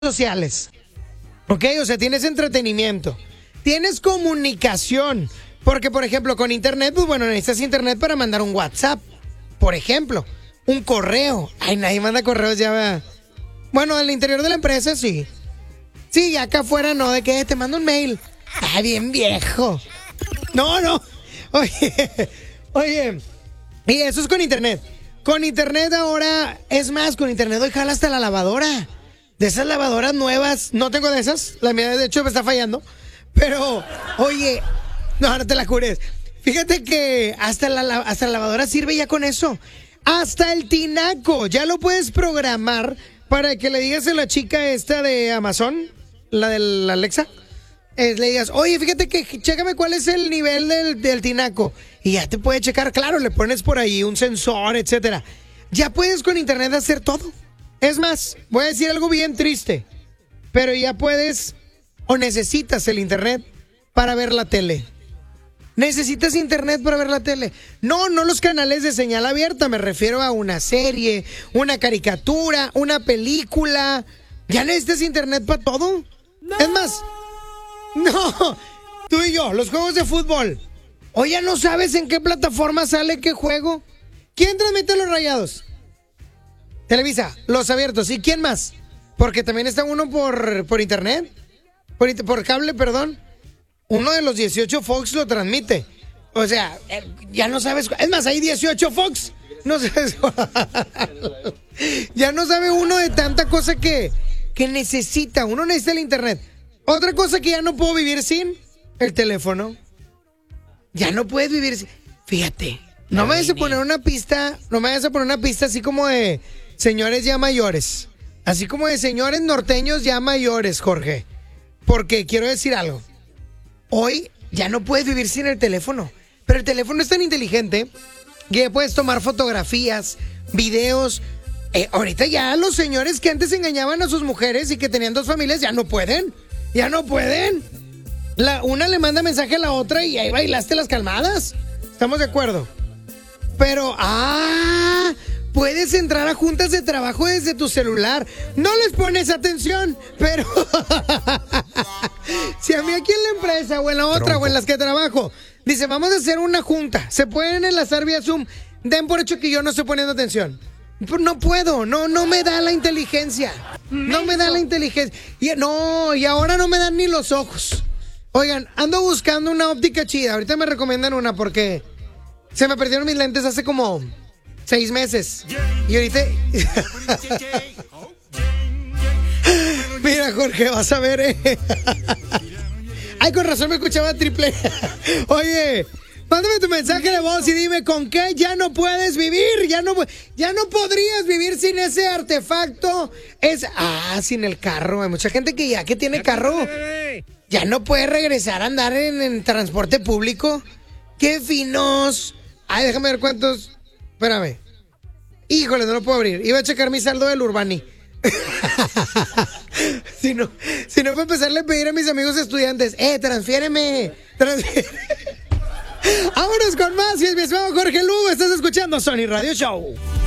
sociales. ¿Ok? O sea, tienes entretenimiento. Tienes comunicación. Porque, por ejemplo, con internet, pues bueno, necesitas internet para mandar un WhatsApp. Por ejemplo, un correo. Ay, nadie manda correos ya. Bueno, al interior de la empresa sí. Sí, acá afuera no, de que te mando un mail. Ah, bien viejo. No. Oye. Y eso es con internet. Con internet ahora, es más, con internet hoy jala hasta la lavadora. De esas lavadoras nuevas, no tengo de esas. La mía, de hecho, me está fallando. Pero, oye, no te la cures. Fíjate que hasta la lavadora sirve ya con eso. Hasta el tinaco, ya lo puedes programar para que le digas a la chica esta de Amazon, la del Alexa, le digas, oye, fíjate que chécame cuál es el nivel del tinaco. Y ya te puede checar, claro, le pones por ahí un sensor, etcétera. Ya puedes con internet hacer todo. Es más, voy a decir algo bien triste, pero ya puedes o necesitas el internet para ver la tele. ¿Necesitas internet para ver la tele? No los canales de señal abierta, me refiero a una serie, una caricatura, una película. ¿Ya necesitas internet para todo? ¡No! Es más, no, tú y yo, los juegos de fútbol. ¿O ya no sabes en qué plataforma sale qué juego? ¿Quién transmite los Rayados? Televisa, los abiertos. ¿Y quién más? Porque también está uno por internet. Por cable, perdón. Uno de los 18 Fox lo transmite. O sea, ya no sabes. Es más, hay 18 Fox. No sabes. Ya no sabe uno de tanta cosa que necesita. Uno necesita el internet. Otra cosa que ya no puedo vivir sin el teléfono. Ya no puedes vivir sin. Fíjate. No me vayas a poner una pista. No me vayas a poner una pista así como de señores ya mayores. Así como de señores norteños ya mayores, Jorge. Porque quiero decir algo. Hoy ya no puedes vivir sin el teléfono. Pero el teléfono es tan inteligente que ya puedes tomar fotografías, videos. Ahorita ya los señores que antes engañaban a sus mujeres y que tenían dos familias ya no pueden. Ya no pueden. Una le manda mensaje a la otra y ahí bailaste las calmadas. ¿Estamos de acuerdo? Pero, puedes entrar a juntas de trabajo desde tu celular. No les pones atención, pero si a mí aquí en la empresa o en la otra o en las que trabajo, dice, vamos a hacer una junta, se pueden enlazar vía Zoom, den por hecho que yo no estoy poniendo atención. No puedo, no me da la inteligencia. No me da la inteligencia. Y ahora no me dan ni los ojos. Oigan, ando buscando una óptica chida. Ahorita me recomiendan una porque se me perdieron mis lentes hace como 6 meses. Y ahorita... Mira, Jorge, vas a ver, Ay, con razón me escuchaba triple. Oye, mándame tu mensaje de voz y dime con qué ya no puedes vivir. Ya no podrías vivir sin ese artefacto. Sin el carro. Hay mucha gente que ya que tiene carro ya no puede regresar a andar en transporte público. ¡Qué finos! Ay, déjame ver cuántos. Espérame. Híjole, no lo puedo abrir. Iba a checar mi saldo del Urbani. Si no, para empezarle a pedir a mis amigos estudiantes, transfiéreme. Vámonos con más. Y es mi estimado Jorge Lugo. Estás escuchando Sony Radio Show.